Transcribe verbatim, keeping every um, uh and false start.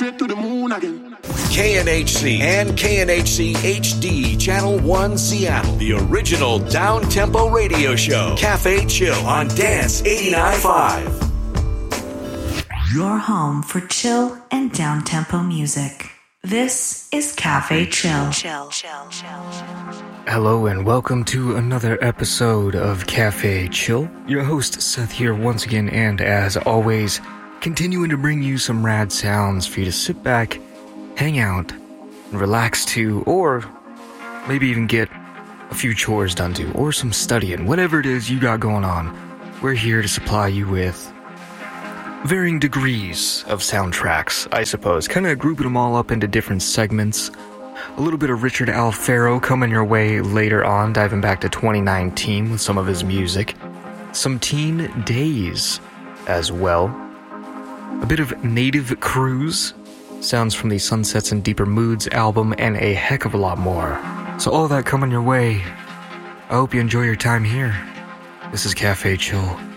straight to the moon again. K N H C and K N H C H D Channel one Seattle, the original down-tempo radio show. Cafe Chill on Dance eighty-nine point five. Your home for chill and down-tempo music. This is Cafe Chill. Chill, chill, chill, chill. Hello and welcome to another episode of Cafe Chill. Your host Seth here once again, and as always, continuing to bring you some rad sounds for you to sit back, hang out, and relax to, or maybe even get a few chores done to, or some studying, whatever it is you got going on. We're here to supply you with varying degrees of soundtracks, I suppose, kind of grouping them all up into different segments. A little bit of Richard Alfaro coming your way later on, diving back to twenty nineteen with some of his music. Some Teen Daze as well. A bit of Native Cruise, sounds from the Sunsets and Deeper Moods album, and a heck of a lot more. So all that coming your way. I hope you enjoy your time here. This is Cafe Chill.